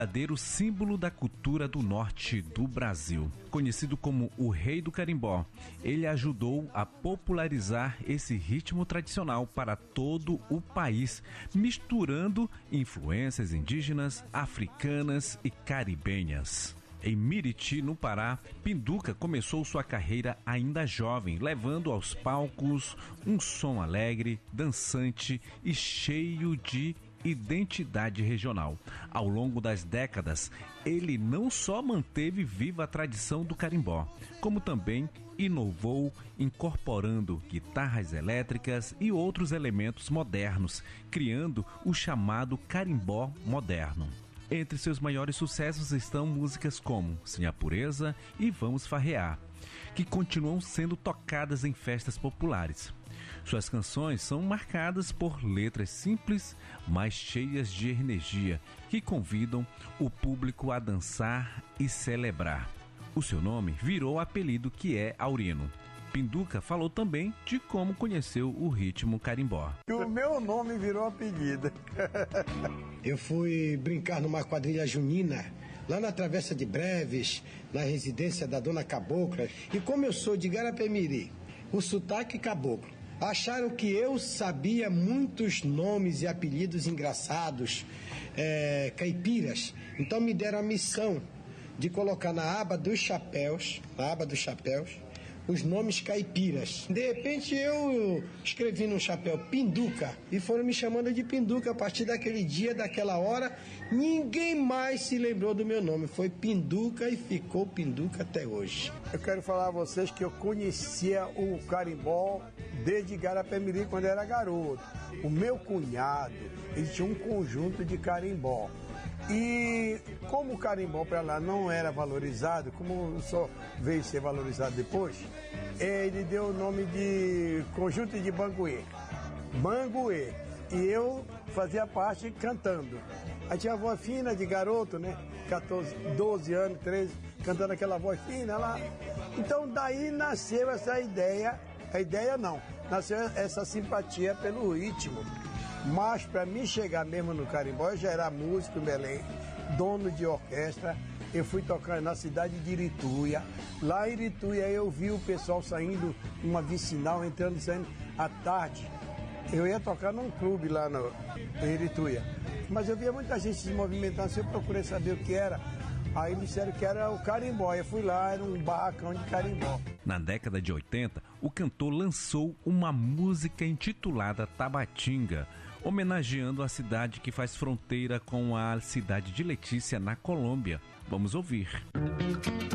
verdadeiro símbolo da cultura do norte do Brasil. Conhecido como o Rei do Carimbó, ele ajudou a popularizar esse ritmo tradicional para todo o país, misturando influências indígenas, africanas e caribenhas. Em Miriti, no Pará, Pinduca começou sua carreira ainda jovem, levando aos palcos um som alegre, dançante e cheio de identidade regional. Ao longo das décadas, ele não só manteve viva a tradição do carimbó, como também inovou, incorporando guitarras elétricas e outros elementos modernos, criando o chamado carimbó moderno. Entre seus maiores sucessos estão músicas como Sinha Pureza e Vamos Farrear, que continuam sendo tocadas em festas populares. Suas canções são marcadas por letras simples, mas cheias de energia, que convidam o público a dançar e celebrar. O seu nome virou o apelido, que é Aurino. Pinduca falou também de como conheceu o ritmo carimbó. O meu nome virou apelido. Eu fui brincar numa quadrilha junina, lá na Travessa de Breves, na residência da Dona Cabocla. E como eu sou de Garapé-Miri, o sotaque caboclo, acharam que eu sabia muitos nomes e apelidos engraçados, caipiras. Então me deram a missão de colocar na aba dos chapéus, os nomes caipiras. De repente eu escrevi no chapéu Pinduca e foram me chamando de Pinduca. A partir daquele dia, daquela hora, ninguém mais se lembrou do meu nome. Foi Pinduca e ficou Pinduca até hoje. Eu quero falar a vocês que eu conhecia o carimbó desde Garapé-Miri, quando eu era garoto. O meu cunhado, ele tinha um conjunto de carimbó. E como o carimbó para lá não era valorizado, como só veio ser valorizado depois, ele deu o nome de conjunto de Banguê. Banguê. E eu fazia parte cantando. Aí tinha a voz fina de garoto, né? 14, 12 anos, 13, cantando aquela voz fina lá. Então daí nasceu essa ideia, nasceu essa simpatia pelo ritmo. Mas para mim chegar mesmo no carimbó, eu já era músico em Belém, dono de orquestra. Eu fui tocar na cidade de Irituia. Lá em Irituia eu vi o pessoal saindo, uma vicinal, entrando e saindo à tarde. Eu ia tocar num clube lá em Irituia. Mas eu via muita gente se movimentando, assim, eu procurei saber o que era. Aí me disseram que era o carimbó. Eu fui lá, era um barracão de carimbó. Na década de 80, o cantor lançou uma música intitulada Tabatinga, homenageando a cidade que faz fronteira com a cidade de Letícia, na Colômbia. Vamos ouvir.